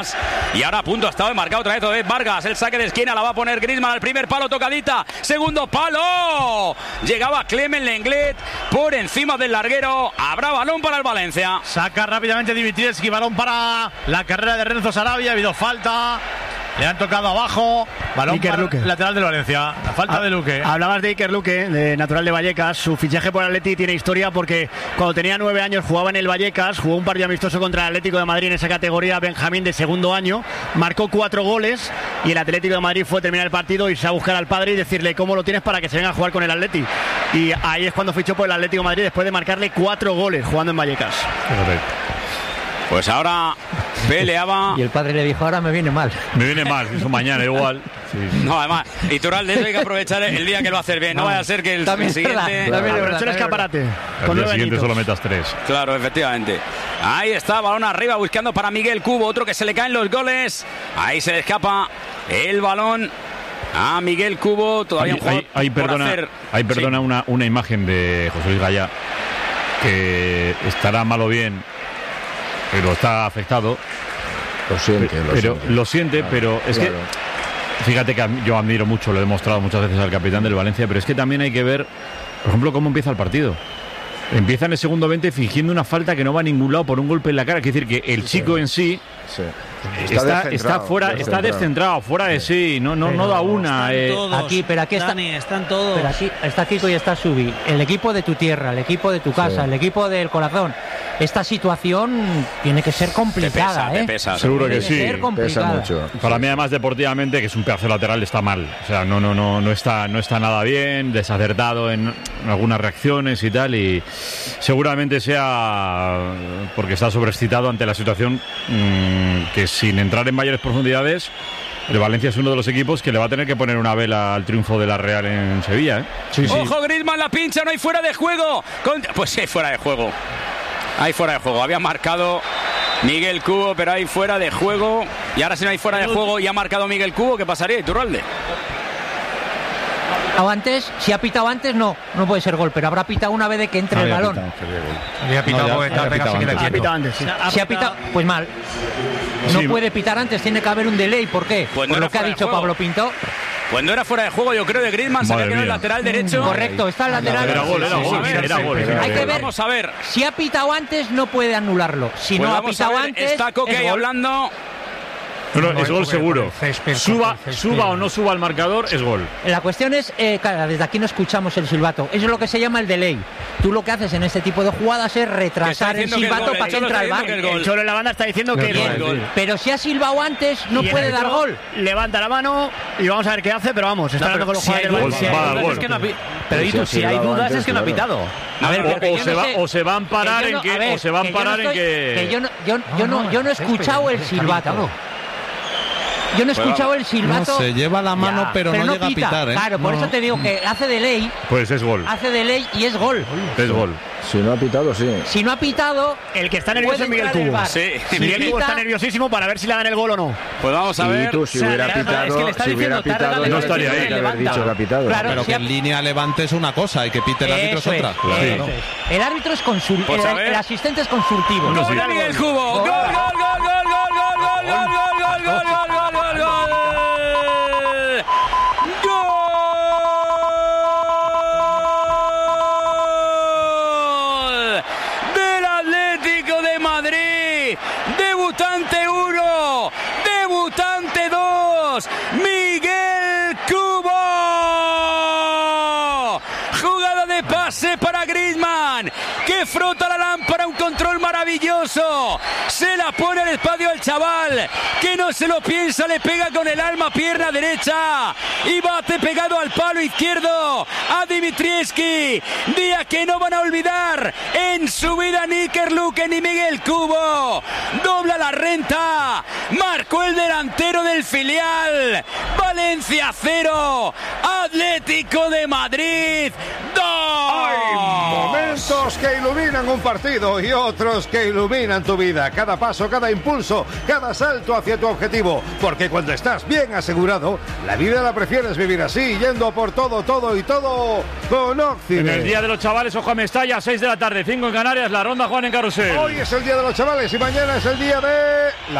Y ahora a punto ha estado marcado otra vez Vargas. El saque de esquina la va a poner Griezmann al primer palo, tocadita. Segundo palo. Llegaba Clement Lenglet por encima del larguero. Habrá balón para el Valencia. Saca rápidamente Dimitrievski, balón para la carrera de Renzo Sarabia. Ha habido falta. Le han tocado abajo. Balón Iker para Luque. el lateral del Valencia. La falta de Luque. Hablabas de Iker Luque, de natural de Vallecas. Su fichaje por Atleti tiene historia porque cuando tenía 9 años jugaba en el Vallecas, jugó un partido amistoso contra el Atlético de Madrid en esa categoría Benjamín de segundo año, marcó 4 goles y el Atlético de Madrid fue terminar el partido, irse a buscar al padre y decirle cómo lo tienes para que se venga a jugar con el Atleti. Y ahí es cuando fichó por el Atlético de Madrid después de marcarle 4 goles jugando en Vallecas. Pues ahora peleaba. Y el padre le dijo, ahora me viene mal. Me viene mal, eso mañana igual. Sí. No, además, Iturralde, eso hay que aprovechar el día que lo hace bien. No vaya a ser que el siguiente. Aprovechó el escaparate. Con el siguiente solo metas 3. Claro, efectivamente. Ahí está, balón arriba, buscando para Miguel Cubo. Otro que se le caen los goles. Ahí se le escapa el balón a Miguel Cubo. Todavía un jugador por hacer. Ahí perdona sí. una imagen de José Luis Gaya, que estará mal o bien, pero está afectado. Lo siente, pero es que fíjate que yo admiro mucho, lo he demostrado muchas veces al capitán del Valencia, pero es que también hay que ver, por ejemplo, cómo empieza el partido. Empieza en el segundo 20 fingiendo una falta que no va a ningún lado por un golpe en la cara. Es decir, que el chico en sí está fuera, está descentrado, fuera de sí, no da una. Aquí están todos. Pero aquí está Kiko y está Subi. El equipo de tu tierra, el equipo de tu casa, el equipo del corazón. Esta situación tiene que ser complicada. Te pesa. Seguro que sí. Pesa mucho. Para mí, además, deportivamente, que es un pedazo lateral, está mal. O sea, no está nada bien, desacertado en algunas reacciones y tal. Y seguramente sea porque está sobreexcitado ante la situación, que sin entrar en mayores profundidades, el Valencia es uno de los equipos que le va a tener que poner una vela al triunfo de la Real en Sevilla. Sí. Ojo, Griezmann la pincha, no hay fuera de juego. Pues sí, hay fuera de juego. Hay fuera de juego. Había marcado Miguel Cubo, pero hay fuera de juego. Y ahora si no hay fuera de juego y ha marcado Miguel Cubo, ¿qué pasaría, Iturralde? Si ha pitado antes, no puede ser gol, pero habrá pitado una vez de que entre el balón. Había pitado antes, sí. Si ha pitado, pues mal. No puede pitar antes, tiene que haber un delay. ¿Por qué? Pues por lo que ha dicho Pablo Pinto. Cuando era fuera de juego, yo creo, de Griezmann, sabía que era el lateral derecho. Correcto, está el lateral. Era gol. Hay que ver. Vamos a ver. Si ha pitado antes, no puede anularlo. Si pues no ha pitado antes, está Coque ahí hablando. No, es gol seguro. Suba o no suba al marcador, es gol. La cuestión es, claro, desde aquí no escuchamos el silbato. Eso es lo que se llama el delay. Tú lo que haces en este tipo de jugadas es retrasar el silbato para que entre al bar. El Cholo en la banda está diciendo que es gol. Pero si ha silbado antes, no puede dar gol. Levanta la mano y vamos a ver qué hace, pero vamos, está hablando con los jugadores del Valencia. Pero si hay dudas es que no ha pitado. A ver, o se va a amparar en que yo no he escuchado el silbato. Yo no he escuchado el silbato. No, se lleva la mano, pero no llega pita. a pitar, ¿eh? Claro, por eso te digo que hace delay. Pues es gol. Hace delay y es gol. Es gol. Si no ha pitado, sí. Si no ha pitado, el que está nervioso es Miguel Cubo. Sí. Miguel Cubo está nerviosísimo para ver si le dan el gol o no. Pues vamos a ver. Tú, si hubiera pitado, no estaría ahí. Haber dicho que ha pitado. Claro, pero que en línea levante es una cosa y que pite el árbitro es otra. Claro. El árbitro es consultivo. El asistente es consultivo. Gol de Miguel Cubo. Gol. Debutante 1, debutante 2, Miguel Cubo. Jugada de pase para Griezmann, que frota la lámpara, un control maravilloso. Se la pone al espacio al chaval, que no se lo piensa, le pega con el alma, pierna derecha, y bate pegado al palo izquierdo a Dimitrievski. Día que no van a olvidar en su vida ni Iker Luque ni Miguel Cubo. Dobla la renta, marcó el delantero del filial. Valencia 0, Atlético de Madrid 2. Hay momentos que iluminan un partido y otros que iluminan tu vida. Cada paso, cada impulso, cada salto hacia tu objetivo. Porque cuando estás bien asegurado, la vida la prefieres vivir así, yendo por todo con Occident. En el Día de los Chavales, ojo a Mestalla, 6 de la tarde, 5 en Canarias, la Ronda Juan en Carrusel. Hoy es el Día de los Chavales y mañana es el día de...